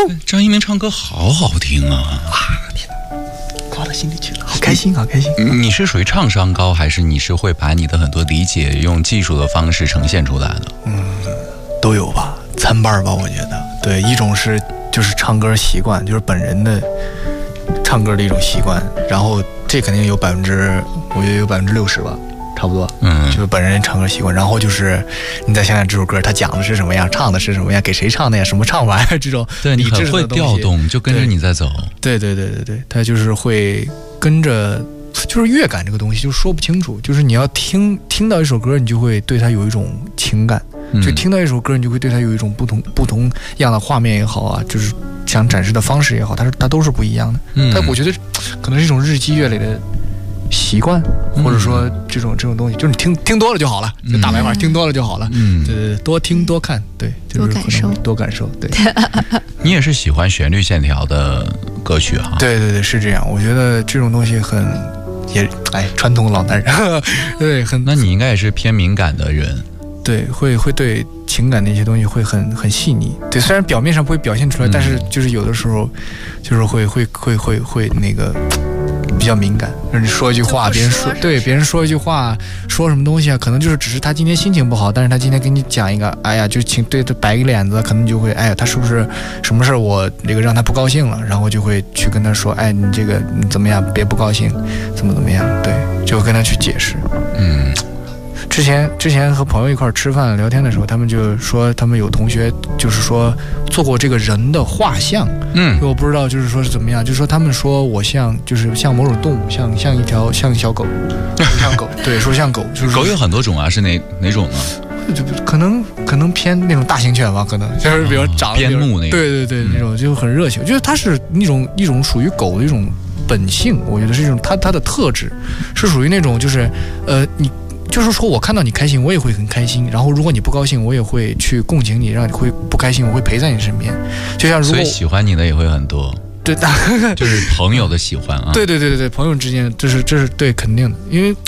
张一鸣唱歌好好听啊！ 天哪，挂到心里去了，好开心，好开心。 你是属于唱商高，还是你是会把你的很多理解用技术的方式呈现出来的？ 都有吧，参半吧，我觉得。对，一种是就是唱歌习惯，就是本人的唱歌的一种习惯，然后这肯定有我觉得有60%吧。差不多，就是本人唱歌习惯，然后就是你再想想这首歌它讲的是什么样，唱的是什么样，给谁唱的呀，什么唱法呀，这种对你很会调动，就跟着你在走。 对，他就是会跟着，就是乐感这个东西就说不清楚，就是你要听到一首歌，你就会对它有一种情感，就听到一首歌，你就会对它有一种不同样的画面也好啊，就是想展示的方式也好，它都是不一样的。但我觉得可能是一种日积月累的习惯，或者说这种东西，就是你听多了就好了，就大白话听多了就好了。对，多听多看，对，就是多感受。对， 你也是喜欢旋律线条的歌曲哈？ 对，是这样。我觉得这种东西传统老男人，对， 那你应该也是偏敏感的人。 对，会对情感的一些东西会很细腻。对，虽然表面上不会表现出来，但是就是有的时候，就是会那个。比较敏感，就是你说一句话，别人说一句话，说什么东西啊，可能就是只是他今天心情不好，但是他今天跟你讲一个，就请对他摆个脸子，可能就会，他是不是什么事我这个让他不高兴了，然后就会去跟他说，你这个你怎么样，别不高兴，怎么样，对，就跟他去解释。之前和朋友一块吃饭聊天的时候，他们就说他们有同学就是说做过这个人的画像，我不知道就是说是怎么样，就是说他们说我像某种动物，像小狗，像狗，对，说像狗，就是狗有很多种啊，是哪种呢？ 就可能偏那种大型犬吧，可能就是比如长边牧那种， 对，那种就很热情，就是它是一种属于狗的一种本性，我觉得是一种它的特质，是属于那种就是你。就是说我看到你开心，我也会很开心。然后如果你不高兴，我也会去共情你，让你会不开心，我会陪在你身边。就像所以喜欢你的也会很多， 对， 就是朋友的喜欢啊。 对，朋友之间，这是对肯定的，因为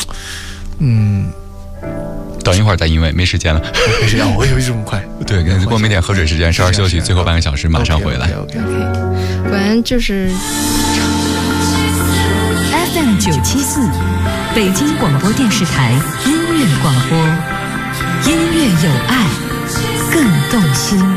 等一会儿再，因为没时间了。 没时间，我有这么快。 对，给我们一点喝水时间，稍事休息，最后半个小时马上回来。 OK， 果然就是 FM 974，北京广播电视台音乐广播，音乐有爱，更动心。